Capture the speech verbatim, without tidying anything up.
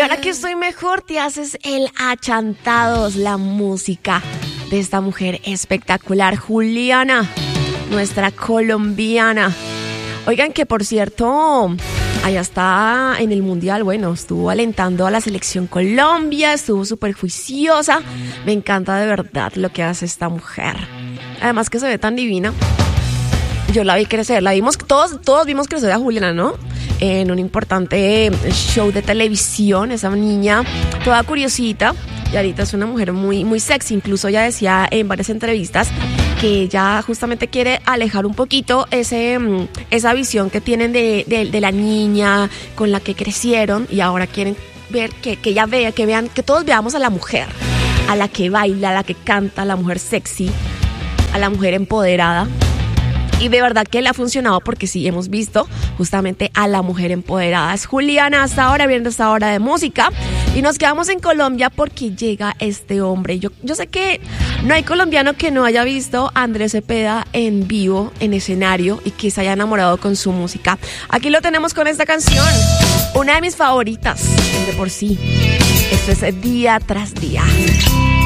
ahora que estoy mejor, te haces el achantados, la música de esta mujer espectacular, Juliana, nuestra colombiana. Oigan, que por cierto, allá está en el mundial, bueno, estuvo alentando a la selección Colombia, estuvo súper juiciosa. Me encanta de verdad lo que hace esta mujer. Además que se ve tan divina. Yo la vi crecer, la vimos, todos, todos vimos crecer a Juliana, ¿no? En un importante show de televisión, esa niña toda curiosita. Y ahorita es una mujer muy, muy sexy. Incluso ella decía en varias entrevistas que ella justamente quiere alejar un poquito ese, esa visión que tienen de, de, de la niña con la que crecieron, y ahora quieren ver que, que ella vea, que vean, que todos veamos a la mujer, a la que baila, a la que canta, a la mujer sexy, a la mujer empoderada. Y de verdad que le ha funcionado, porque sí hemos visto justamente a la mujer empoderada. Es Juliana hasta ahora, viendo esta hora de música. Y nos quedamos en Colombia porque llega este hombre. Yo, yo sé que no hay colombiano que no haya visto a Andrés Cepeda en vivo, en escenario, y que se haya enamorado con su música. Aquí lo tenemos con esta canción, una de mis favoritas de por sí. Esto es Día Tras Día.